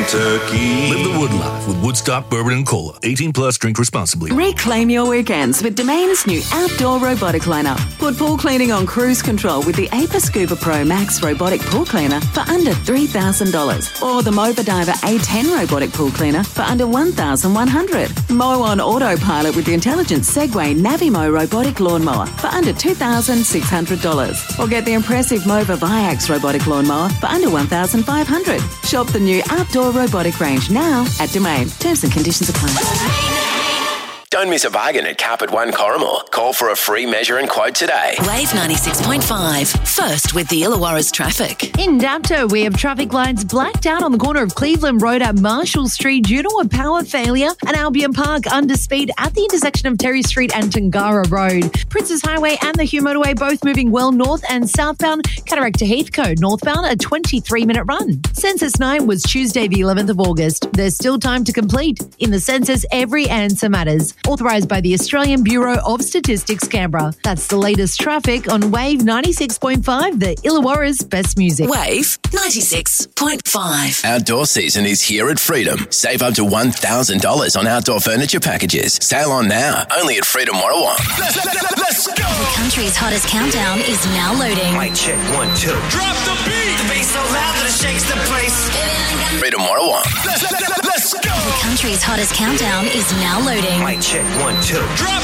Kentucky. Live the Wood life with Woodstock Bourbon and Cola. 18 plus, drink responsibly. Reclaim your weekends with Domain's new outdoor robotic lineup. Put pool cleaning on cruise control with the Aper Scuba Pro Max robotic pool cleaner for under $3,000. Or the Moba Diver A10 robotic pool cleaner for under $1,100. Mow on autopilot with the intelligent Segway Navimo robotic lawnmower for under $2,600. Or get the impressive Mova Viax robotic lawnmower for under $1,500. Shop the new outdoor robotic range now at Domain. Terms and conditions apply. Don't miss a bargain at Carpet One Corrimal. Call for a free measure and quote today. Wave 96.5. First with the Illawarra's traffic. In Dapto, we have traffic lights blacked out on the corner of Cleveland Road at Marshall Street due to a power failure, and Albion Park under speed at the intersection of Terry Street and Tangara Road. Princess Highway and the Hume Motorway both moving well north and southbound. Cataract to Heathcote northbound, a 23-minute run. Census 9 was Tuesday the 11th of August. There's still time to complete. In the census, every answer matters. Authorised by the Australian Bureau of Statistics, Canberra. That's the latest traffic on Wave 96.5, the Illawarra's best music. Wave 96.5. Outdoor season is here at Freedom. Save up to $1,000 on outdoor furniture packages. Sail on now, only at Freedom Warrawong. Let's go. The country's hottest countdown is now loading. Mic check 1, 2. Drop the beat. The bass so loud that it shakes the place. Freedom Warrawong. Let's go. The country's hottest countdown is now loading. Mic check 1, 2. Drop